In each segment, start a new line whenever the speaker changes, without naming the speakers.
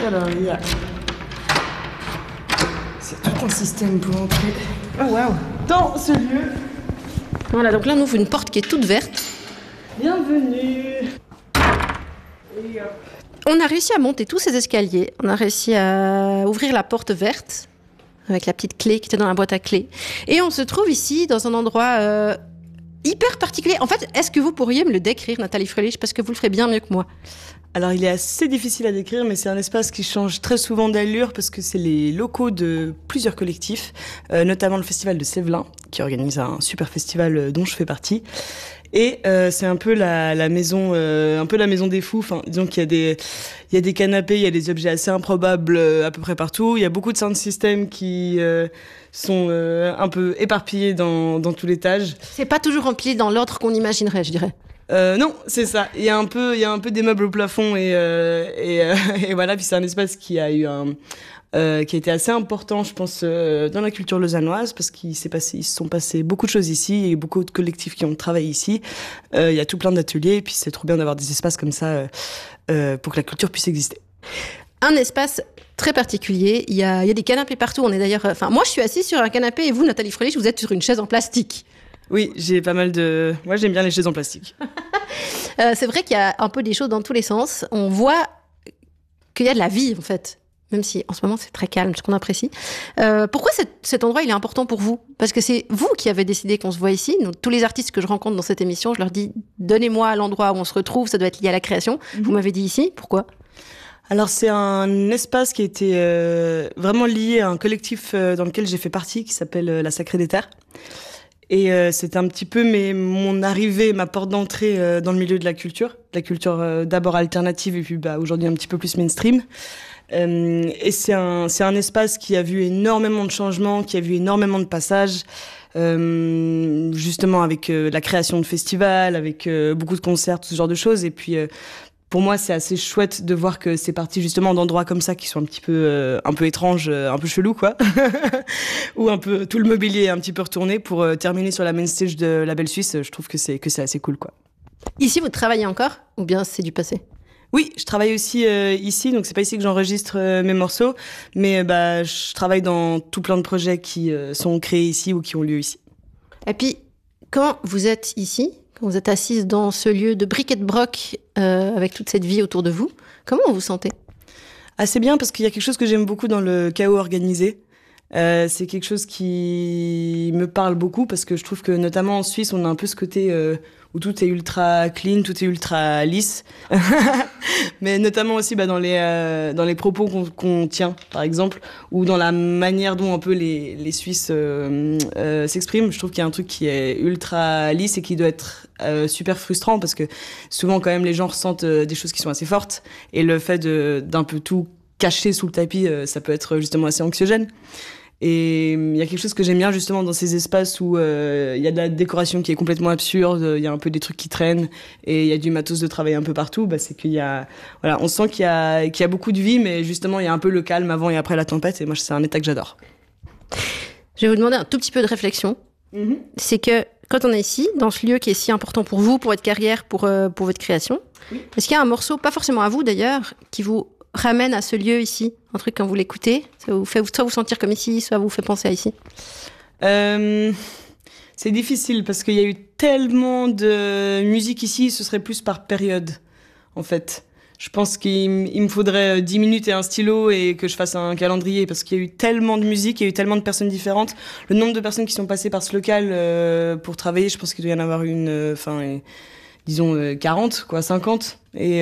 Alors, il y a... C'est tout un système pour entrer. Oh waouh! Dans ce lieu.
Voilà, donc là on ouvre une porte qui est toute verte.
Bienvenue. Et hop.
On a réussi à monter tous ces escaliers. On a réussi à ouvrir la porte verte avec la petite clé qui était dans la boîte à clés. Et on se trouve ici dans un endroit hyper particulier. En fait, est-ce que vous pourriez me le décrire, Nathalie Fröhlich, parce que vous le ferez bien mieux que moi?
Alors, il est assez difficile à décrire, mais c'est un espace qui change très souvent d'allure parce que c'est les locaux de plusieurs collectifs, notamment le Festival de Sévelin, qui organise un super festival dont je fais partie. Et c'est un peu la maison, un peu la maison des fous. Enfin, disons qu'il y a des canapés, il y a des objets assez improbables à peu près partout. Il y a beaucoup de sound systems qui sont un peu éparpillés dans tout l'étage.
C'est pas toujours rempli dans l'ordre qu'on imaginerait, je dirais.
Non, c'est ça. Il y a un peu des meubles au plafond et voilà. Puis c'est un espace qui a eu qui a été assez important, je pense, dans la culture lausannoise, parce il se sont passés beaucoup de choses ici et beaucoup de collectifs qui ont travaillé ici. Il y a tout plein d'ateliers, et puis c'est trop bien d'avoir des espaces comme ça pour que la culture puisse exister.
Un espace très particulier. Il y a des canapés partout. On est d'ailleurs. Enfin, moi, je suis assise sur un canapé et vous, Nathalie Fröhlich, vous êtes sur une chaise en plastique.
Oui, j'ai pas mal de. Moi, j'aime bien les chaises en plastique.
C'est vrai qu'il y a un peu des choses dans tous les sens. On voit qu'il y a de la vie, en fait. Même si en ce moment c'est très calme, ce qu'on apprécie. Pourquoi cet endroit il est important pour vous? Parce que c'est vous qui avez décidé qu'on se voit ici. Donc, tous les artistes que je rencontre dans cette émission, je leur dis donnez-moi l'endroit où on se retrouve, ça doit être lié à la création. Vous m'avez dit ici, pourquoi?
Alors c'est un espace qui a été vraiment lié à un collectif dans lequel j'ai fait partie, qui s'appelle La Sacrée des Terres. Et c'est un petit peu mon arrivée, ma porte d'entrée dans le milieu de la culture d'abord alternative et puis aujourd'hui un petit peu plus mainstream. Et c'est un espace qui a vu énormément de changements, qui a vu énormément de passages, justement avec la création de festivals, avec beaucoup de concerts, tout ce genre de choses. Et puis pour moi, c'est assez chouette de voir que c'est parti justement d'endroits comme ça qui sont un peu étranges, un peu chelous, quoi. Où un peu tout le mobilier est un petit peu retourné pour terminer sur la main stage de la Belle Suisse. Je trouve que c'est assez cool, quoi.
Ici, vous travaillez encore ou bien c'est du passé?
Oui, je travaille aussi ici, donc c'est pas ici que j'enregistre mes morceaux, mais je travaille dans tout plein de projets qui sont créés ici ou qui ont lieu ici.
Et puis, quand vous êtes ici, quand vous êtes assise dans ce lieu de bric et de broc avec toute cette vie autour de vous, comment vous vous sentez?
Assez bien, parce qu'il y a quelque chose que j'aime beaucoup dans le chaos organisé. C'est quelque chose qui me parle beaucoup, parce que je trouve que notamment en Suisse, on a un peu ce côté où tout est ultra clean, tout est ultra lisse. Mais notamment aussi dans les propos qu'on tient, par exemple, ou dans la manière dont un peu les Suisses s'expriment. Je trouve qu'il y a un truc qui est ultra lisse et qui doit être super frustrant, parce que souvent quand même les gens ressentent des choses qui sont assez fortes, et le fait d'un peu tout cacher sous le tapis, ça peut être justement assez anxiogène. Et il y a quelque chose que j'aime bien justement dans ces espaces où il y a de la décoration qui est complètement absurde, il y a un peu des trucs qui traînent et il y a du matos de travail un peu partout. C'est qu'il y a, voilà, on sent qu'il y a beaucoup de vie, mais justement il y a un peu le calme avant et après la tempête. Et moi, c'est un état que j'adore.
Je vais vous demander un tout petit peu de réflexion. C'est que quand on est ici, dans ce lieu qui est si important pour vous, pour votre carrière, pour votre création, est-ce qu'il y a un morceau, pas forcément à vous d'ailleurs, qui vous ramène à ce lieu ici, un truc quand vous l'écoutez, ça vous fait soit vous sentir comme ici, soit vous fait penser à ici?
C'est difficile parce qu'il y a eu tellement de musique ici, ce serait plus par période, en fait. Je pense qu'il me faudrait 10 minutes et un stylo et que je fasse un calendrier, parce qu'il y a eu tellement de musique, il y a eu tellement de personnes différentes. Le nombre de personnes qui sont passées par ce local pour travailler, je pense qu'il doit y en avoir disons 40, 50.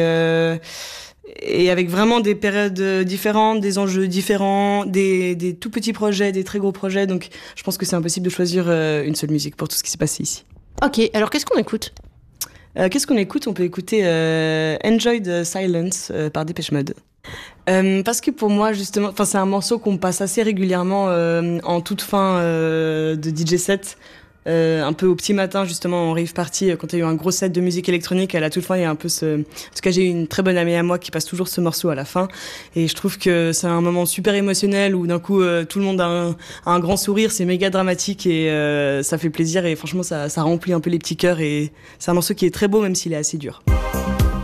Et avec vraiment des périodes différentes, des enjeux différents, des tout petits projets, des très gros projets. Donc je pense que c'est impossible de choisir une seule musique pour tout ce qui s'est passé ici.
Ok, alors qu'est-ce qu'on écoute?
Qu'est-ce qu'on écoute? On peut écouter Enjoy the Silence par Dépêche Mode. Parce que pour moi, justement, c'est un morceau qu'on passe assez régulièrement en toute fin de DJ set. Un peu au petit matin, justement, en rave party, quand il y a eu un gros set de musique électronique, à la toute fin, il y a un peu en tout cas, j'ai eu une très bonne amie à moi qui passe toujours ce morceau à la fin. Et je trouve que c'est un moment super émotionnel où d'un coup, tout le monde a un grand sourire, c'est méga dramatique et ça fait plaisir et franchement, ça remplit un peu les petits cœurs et c'est un morceau qui est très beau, même s'il est assez dur.